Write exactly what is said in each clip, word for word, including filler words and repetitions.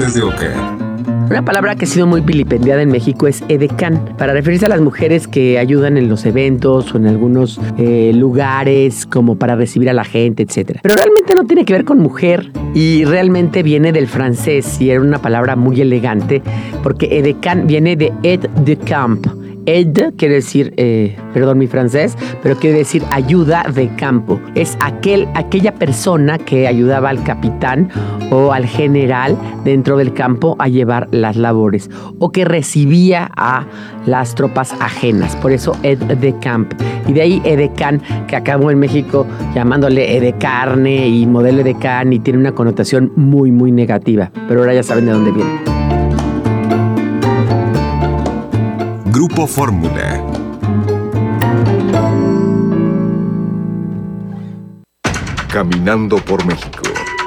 antes de OK. Una palabra que ha sido muy vilipendiada en México es edecán, para referirse a las mujeres que ayudan en los eventos o en algunos eh, lugares como para recibir a la gente, etcétera. Pero realmente no tiene que ver con mujer y realmente viene del francés y era una palabra muy elegante porque edecán viene de aide de camp. Aide quiere decir, eh, perdón mi francés, pero quiere decir ayuda de campo. Es aquel, aquella persona que ayudaba al capitán o al general dentro del campo a llevar las labores o que recibía a las tropas ajenas. Por eso aide de camp. Y de ahí edecán, que acabó en México llamándole edecarne y modelo edecán y tiene una connotación muy, muy negativa. Pero ahora ya saben de dónde viene. Grupo Fórmula. Caminando por México.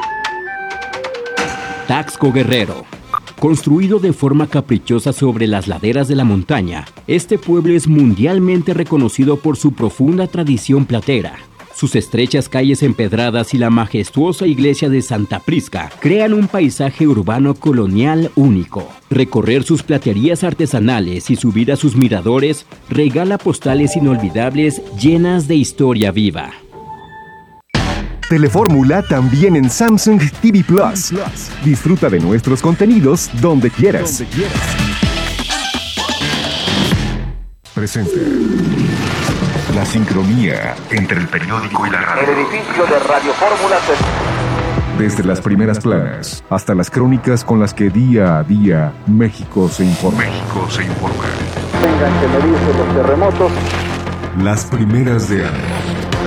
Taxco Guerrero. Construido de forma caprichosa sobre las laderas de la montaña, este pueblo es mundialmente reconocido por su profunda tradición platera. Sus estrechas calles empedradas y la majestuosa iglesia de Santa Prisca crean un paisaje urbano colonial único. Recorrer sus platerías artesanales y subir a sus miradores regala postales inolvidables llenas de historia viva. Telefórmula también en Samsung T V Plus. Disfruta de nuestros contenidos donde quieras. Donde quieras. Presente. La sincronía entre el periódico y la radio. El edificio de Radio Fórmula se... Desde las primeras planas hasta las crónicas con las que día a día México se informa. México se informa. Tengan que medirse los terremotos. Las primeras de año.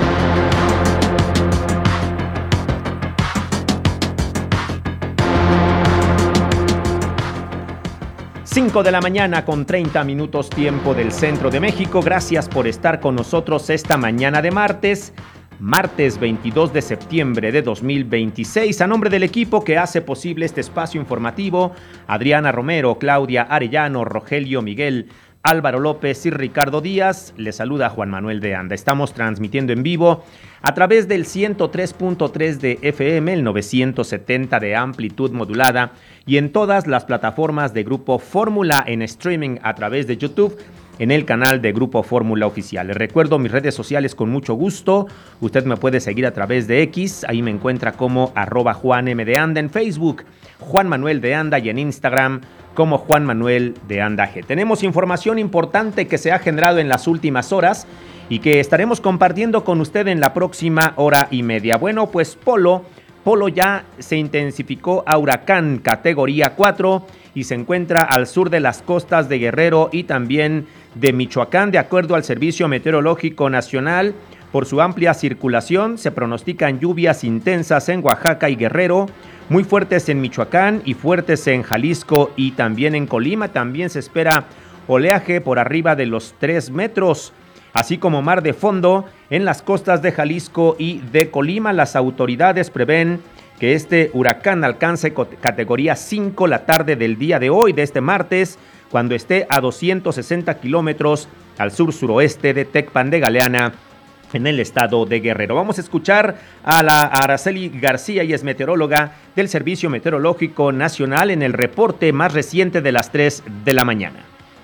cinco de la mañana con treinta minutos tiempo del centro de México. Gracias por estar con nosotros esta mañana de martes, martes veintidós de septiembre de dos mil veintiséis. A nombre del equipo que hace posible este espacio informativo, Adriana Romero, Claudia Arellano, Rogelio Miguel, Álvaro López y Ricardo Díaz, les saluda Juan Manuel de Anda. Estamos transmitiendo en vivo a través del ciento tres punto tres de F M, el novecientos setenta de amplitud modulada y en todas las plataformas de Grupo Fórmula en streaming a través de YouTube en el canal de Grupo Fórmula Oficial. Les recuerdo mis redes sociales con mucho gusto. Usted me puede seguir a través de X, ahí me encuentra como arroba Juan M de Anda en Facebook, Juan Manuel de Anda y en Instagram como Juan Manuel de Anda G. Tenemos información importante que se ha generado en las últimas horas y que estaremos compartiendo con usted en la próxima hora y media. Bueno, pues Polo, Polo ya se intensificó a huracán categoría cuatro y se encuentra al sur de las costas de Guerrero y también de Michoacán. De acuerdo al Servicio Meteorológico Nacional, por su amplia circulación se pronostican lluvias intensas en Oaxaca y Guerrero, muy fuertes en Michoacán y fuertes en Jalisco y también en Colima. También se espera oleaje por arriba de los tres metros, así como mar de fondo en las costas de Jalisco y de Colima. Las autoridades prevén que este huracán alcance categoría cinco la tarde del día de hoy, de este martes, cuando esté a doscientos sesenta kilómetros al sur-suroeste de Tecpan de Galeana, en el estado de Guerrero. Vamos a escuchar a la a Araceli García, y es meteoróloga del Servicio Meteorológico Nacional, en el reporte más reciente de las tres de la mañana.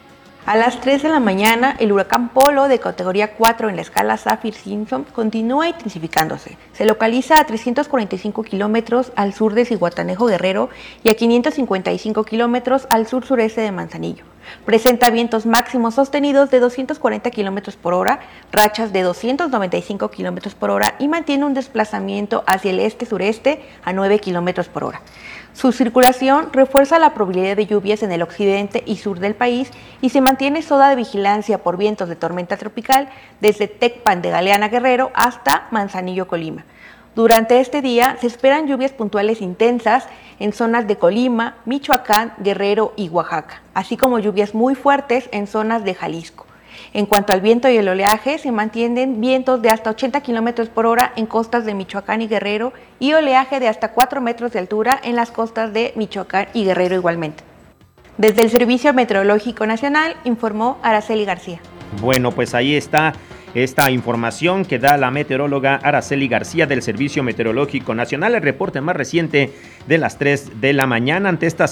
A las tres de la mañana, el huracán Polo de categoría cuatro en la escala Saffir-Simpson continúa intensificándose. Se localiza a trescientos cuarenta y cinco kilómetros al sur de Zihuatanejo, Guerrero, y a quinientos cincuenta y cinco kilómetros al sur-sureste de Manzanillo. Presenta vientos máximos sostenidos de doscientos cuarenta kilómetros por hora, rachas de doscientos noventa y cinco kilómetros por hora y mantiene un desplazamiento hacia el este-sureste a nueve kilómetros por hora. Su circulación refuerza la probabilidad de lluvias en el occidente y sur del país y se mantiene zona de vigilancia por vientos de tormenta tropical desde Tecpan de Galeana, Guerrero hasta Manzanillo, Colima. Durante este día se esperan lluvias puntuales intensas en zonas de Colima, Michoacán, Guerrero y Oaxaca, así como lluvias muy fuertes en zonas de Jalisco. En cuanto al viento y el oleaje, se mantienen vientos de hasta ochenta kilómetros por hora en costas de Michoacán y Guerrero y oleaje de hasta cuatro metros de altura en las costas de Michoacán y Guerrero igualmente. Desde el Servicio Meteorológico Nacional, informó Araceli García. Bueno, pues ahí está esta información que da la meteoróloga Araceli García del Servicio Meteorológico Nacional, el reporte más reciente de las tres de la mañana. Ante esta